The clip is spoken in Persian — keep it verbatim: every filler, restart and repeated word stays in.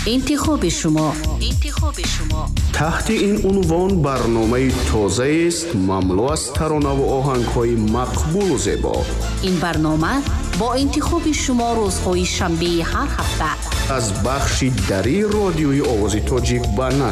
انتخاب شما انتخاب شما تحت این عنوان برنامه تازه است مملو از ترانه و آهنگ‌های مقبول و زیبا. این برنامه با انتخاب شما روزهای شنبه هر هفته از بخش دری رادیوی آواز تاجیک به نشر